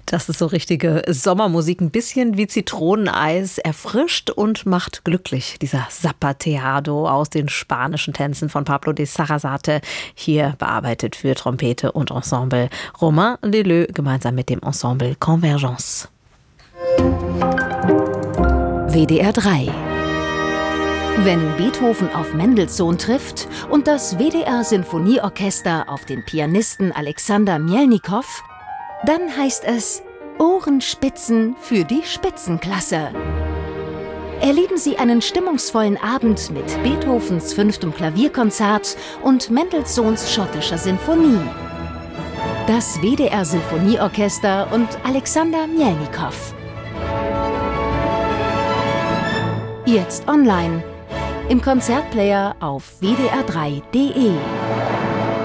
Das ist so richtige Sommermusik, ein bisschen wie Zitroneneis, erfrischt und macht glücklich. Dieser Zapateado aus den spanischen Tänzen von Pablo de Sarasate, hier bearbeitet für Trompete und Ensemble. Romain Leleux gemeinsam mit dem Ensemble Convergence. WDR 3. Wenn Beethoven auf Mendelssohn trifft und das WDR Sinfonieorchester auf den Pianisten Alexander Mjelnikow, dann heißt es Ohrenspitzen für die Spitzenklasse. Erleben Sie einen stimmungsvollen Abend mit Beethovens 5. Klavierkonzert und Mendelssohns schottischer Sinfonie. Das WDR Sinfonieorchester und Alexander Mjelnikow. Jetzt online, im Konzertplayer auf wdr3.de.